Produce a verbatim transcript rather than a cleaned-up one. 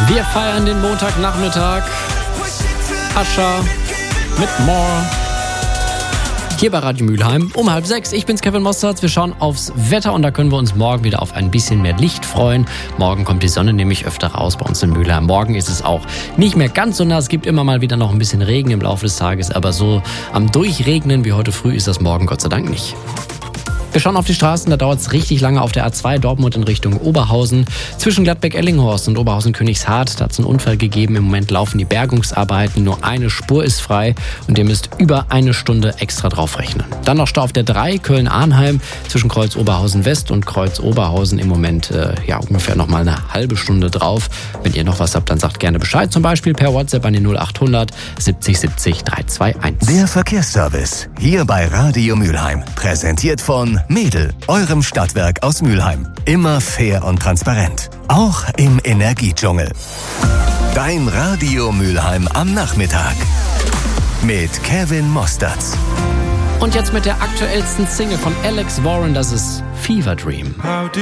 Wir feiern den Montagnachmittag. Ascher mit More. Hier bei Radio Mülheim um halb sechs. Ich bin's, Kevin Mostert. Wir schauen aufs Wetter und da können wir uns morgen wieder auf ein bisschen mehr Licht freuen. Morgen kommt die Sonne nämlich öfter raus bei uns in Mülheim. Morgen ist es auch nicht mehr ganz so nass. Es gibt immer mal wieder noch ein bisschen Regen im Laufe des Tages, aber so am Durchregnen wie heute früh ist das morgen Gott sei Dank nicht. Wir schauen auf die Straßen, da dauert es richtig lange auf der A zwei Dortmund in Richtung Oberhausen. Zwischen Gladbeck-Ellinghorst und Oberhausen-Königshardt, da hat es einen Unfall gegeben. Im Moment laufen die Bergungsarbeiten, nur eine Spur ist frei und ihr müsst über eine Stunde extra drauf rechnen. Dann noch Stau auf der drei Köln-Arnheim zwischen Kreuz Oberhausen-West und Kreuz Oberhausen. Im Moment äh, ja ungefähr noch mal eine halbe Stunde drauf. Wenn ihr noch was habt, dann sagt gerne Bescheid. Zum Beispiel per WhatsApp an die null acht hundert siebzig siebzig drei zwei eins. Der Verkehrsservice hier bei Radio Mülheim. Präsentiert von Mädel, eurem Stadtwerk aus Mülheim. Immer fair und transparent. Auch im Energiedschungel. Dein Radio Mülheim am Nachmittag. Mit Kevin Mostert. Und jetzt mit der aktuellsten Single von Alex Warren, das ist Fever Dream.